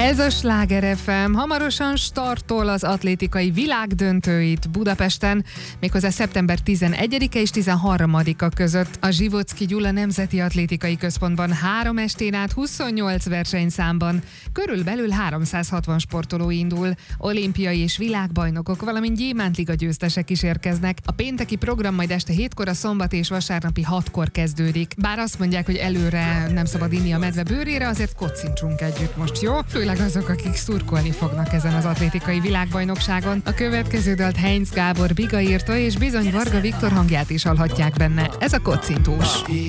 Ez a Sláger FM. Hamarosan startol az atlétikai világdöntő itt Budapesten, méghozzá szeptember 11-e és 13-a között a Zsivocki Gyula Nemzeti Atlétikai Központban 3 estén át 28 versenyszámban. Körülbelül 360 sportoló indul. Olimpiai és világbajnokok, valamint gyémántliga győztesek is érkeznek. A pénteki program majd este 7-kor, a szombat és vasárnapi 6-kor kezdődik. Bár azt mondják, hogy előre nem szabad inni a medve bőrére, azért kocincsunk együtt most, jó? Főleg azok, akik szurkolni fognak ezen az atlétikai világbajnokságon. A következő dalt Heinz Gábor Biga írta, és bizony Varga Viktor hangját is hallhatják benne. Ez a kocintós.